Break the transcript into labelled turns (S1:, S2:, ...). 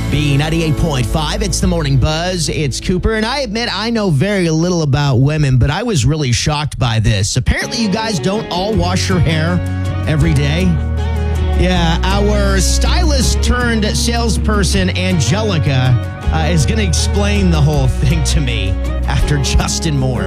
S1: B98.5, it's the Morning Buzz. It's Cooper, and I admit I know very little about women, but I was really shocked by this. Apparently, you guys don't all wash your hair every day. Yeah, our stylist turned salesperson, Angelica, is going to explain the whole thing to me after Justin Moore.